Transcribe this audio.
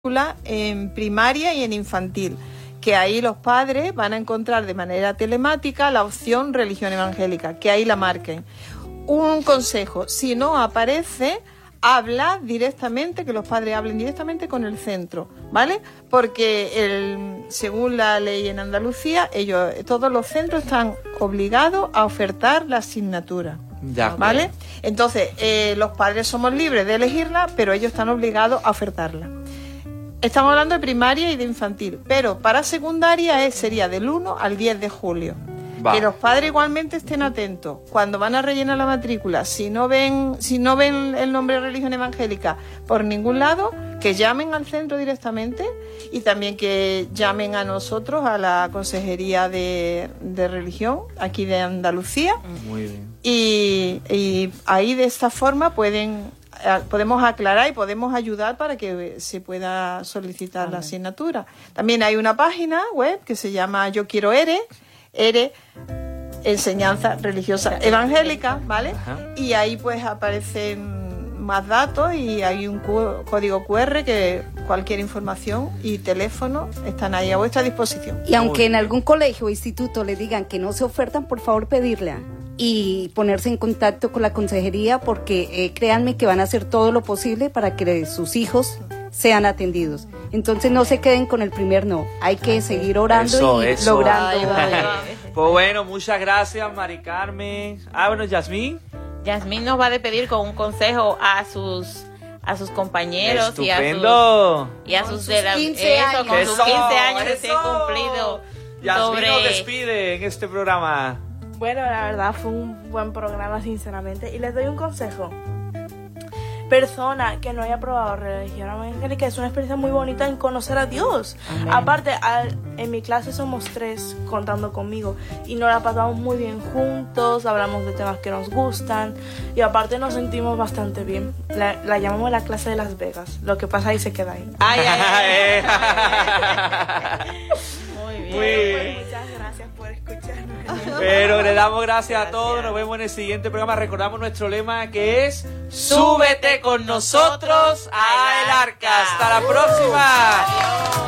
en primaria y en infantil, que ahí los padres van a encontrar de manera telemática la opción religión evangélica, que ahí la marquen. Un consejo, si no aparece, habla directamente, que los padres hablen directamente con el centro, ¿vale? Porque según la ley en Andalucía, todos los centros están obligados a ofertar la asignatura. ¿Vale? Entonces, los padres somos libres de elegirla, pero ellos están obligados a ofertarla. Estamos hablando de primaria y de infantil, pero para secundaria sería del 1 al 10 de julio. Que los padres igualmente estén atentos. Cuando van a rellenar la matrícula, si no ven el nombre de religión evangélica por ningún lado, que llamen al centro directamente y también que llamen a nosotros, a la Consejería de Religión, aquí de Andalucía. Muy bien. Y ahí de esta forma podemos aclarar y podemos ayudar para que se pueda solicitar la asignatura. También hay una página web que se llama Yo Quiero ERE, Enseñanza Religiosa Evangélica, ¿vale? Ajá. Y ahí pues aparecen más datos y hay un código QR que cualquier información y teléfono están ahí a vuestra disposición. Y aunque en algún colegio o instituto le digan que no se ofertan, por favor pedirla y ponerse en contacto con la consejería, porque créanme que van a hacer todo lo posible para que sus hijos sean atendidos. Entonces no se queden con el primer no, hay que seguir orando y logrando. Pues bueno, muchas gracias, Mari Carmen. Bueno, Yasmín nos va a despedir con un consejo a sus compañeros. Estupendo. y a sus 15 años. Con sus 15 años recién cumplidos. Yasmín nos despide en este programa. Bueno, la verdad fue un buen programa, sinceramente, y les doy un consejo. Persona que no haya probado religión evangélica, es una experiencia muy bonita en conocer a Dios. Amén. Aparte, en mi clase somos 3 contando conmigo y nos la pasamos muy bien juntos, hablamos de temas que nos gustan y aparte nos sentimos bastante bien. La llamamos la clase de Las Vegas. Lo que pasa ahí se queda ahí. Muy bien. Pues, muchas gracias por escucharnos. Pero le damos gracias a todos. Nos vemos en el siguiente programa. Recordamos nuestro lema, que es súbete con nosotros a El Arca. Hasta la próxima.